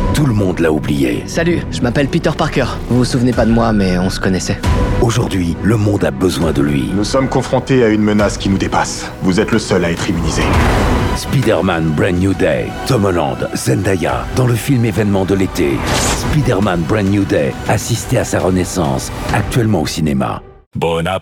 Tout le monde l'a oublié. Salut, je m'appelle Peter Parker. Vous vous souvenez pas de moi, mais on se connaissait. Aujourd'hui, le monde a besoin de lui. Nous sommes confrontés à une menace qui nous dépasse. Vous êtes le seul à être immunisé. Spider-Man Brand New Day. Tom Holland, Zendaya, dans le film événement de l'été. Spider-Man Brand New Day, assistez à sa renaissance, actuellement au cinéma. Bon